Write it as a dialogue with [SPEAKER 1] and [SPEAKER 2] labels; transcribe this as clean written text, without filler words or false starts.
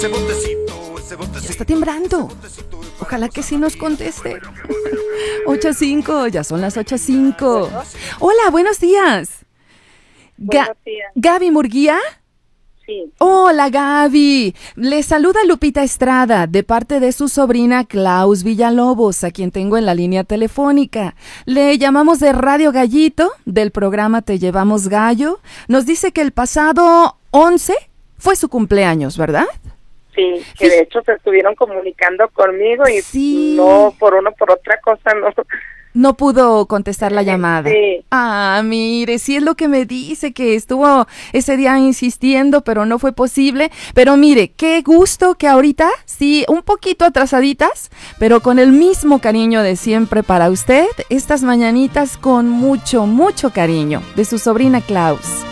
[SPEAKER 1] Ya está temblando. Ojalá que sí nos conteste. 8:05, ya son las 8:05. Hola, buenos días.
[SPEAKER 2] Buenos días.
[SPEAKER 1] ¿Gaby Murguía?
[SPEAKER 2] Sí.
[SPEAKER 1] Hola, Gaby. Le saluda Lupita Estrada de parte de su sobrina Klaus Villalobos, a quien tengo en la línea telefónica. Le llamamos de Radio Gallito, del programa Te Llevamos Gallo. Nos dice que el pasado 11 fue su cumpleaños, ¿verdad?
[SPEAKER 2] Sí, que de hecho se estuvieron comunicando conmigo y
[SPEAKER 1] sí.
[SPEAKER 2] No por uno, por otra cosa, no.
[SPEAKER 1] No pudo contestar la llamada.
[SPEAKER 2] Sí.
[SPEAKER 1] Ah, mire, sí es lo que me dice, que estuvo ese día insistiendo, pero no fue posible. Pero mire, qué gusto que ahorita, sí, un poquito atrasaditas, pero con el mismo cariño de siempre para usted, estas mañanitas con mucho, mucho cariño, de su sobrina Klaus.